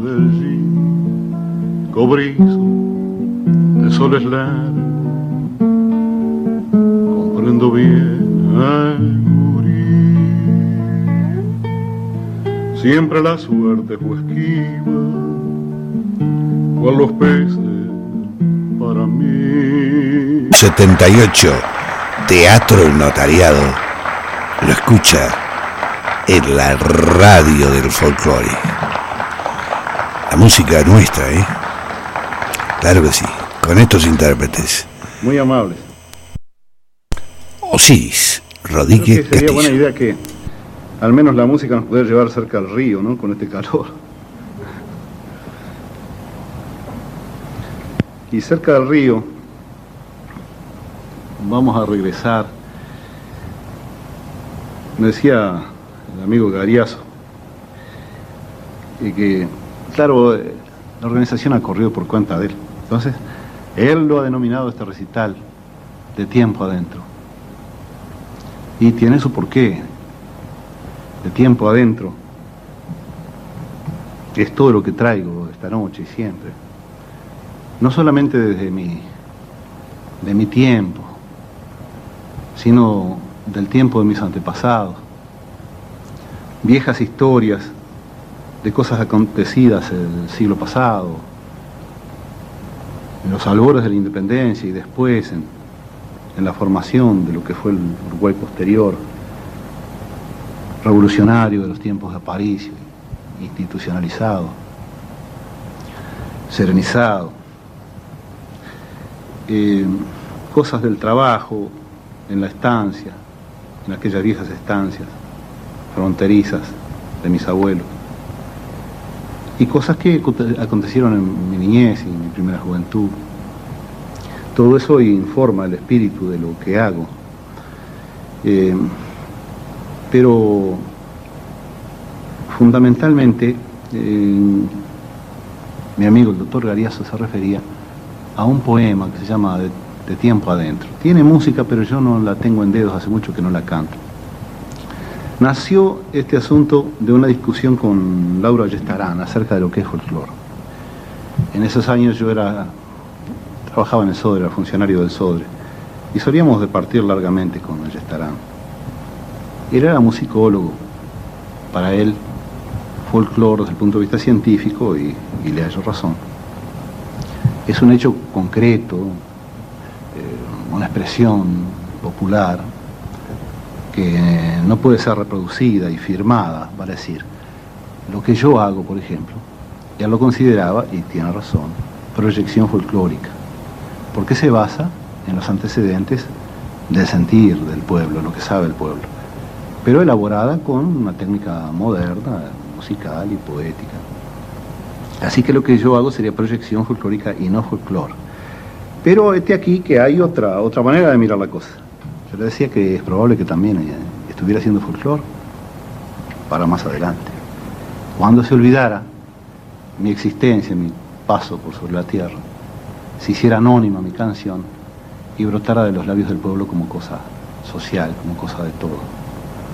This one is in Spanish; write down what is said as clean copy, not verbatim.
Cobrizo, el sol es largo, comprendo bien al morir. Siempre la suerte fue esquiva, cual los peces para mí. 78, Teatro El Notariado, lo escucha en la radio del folclore. La música nuestra, ¿eh? Claro que sí, con estos intérpretes. Muy amables. Osís Rodríguez Sería Castillo. buena idea que al menos la música nos pudiera llevar cerca al río, ¿no? Con este calor. Y cerca del río vamos a regresar. Me decía el amigo Gariazo que, claro, la organización ha corrido por cuenta de él. Entonces, él lo ha denominado este recital de tiempo adentro. Y tiene su porqué. De tiempo adentro. Es todo lo que traigo esta noche y siempre. No solamente de mi tiempo, sino del tiempo de mis antepasados. Viejas historias de cosas acontecidas el siglo pasado, en los albores de la independencia y después en la formación de lo que fue el Uruguay posterior, revolucionario de los tiempos de Aparicio, institucionalizado, serenizado. Cosas del trabajo en la estancia, en aquellas viejas estancias fronterizas de mis abuelos, y cosas que acontecieron en mi niñez y en mi primera juventud. Todo eso informa el espíritu de lo que hago. Pero fundamentalmente mi amigo el doctor Gariazo se refería a un poema que se llama de tiempo adentro. Tiene música, pero yo no la tengo en dedos, hace mucho que no la canto. Nació este asunto de una discusión con Laura Ayestarán acerca de lo que es folclore. En esos años yo trabajaba en el Sodre, era funcionario del Sodre, y solíamos departir largamente con Ayestarán. Él era musicólogo. Para él, folclore desde el punto de vista científico, y le hallo razón, es un hecho concreto, una expresión popular que no puede ser reproducida y firmada, vale decir. Lo que yo hago, por ejemplo, ya lo consideraba, y tiene razón, proyección folclórica, porque se basa en los antecedentes del sentir del pueblo, lo que sabe el pueblo, pero elaborada con una técnica moderna, musical y poética. Así que lo que yo hago sería proyección folclórica y no folclore. Pero aquí que hay otra manera de mirar la cosa. Yo le decía que es probable que también estuviera haciendo folclore para más adelante. Cuando se olvidara mi existencia, mi paso por sobre la tierra, se hiciera anónima mi canción y brotara de los labios del pueblo como cosa social, como cosa de todo.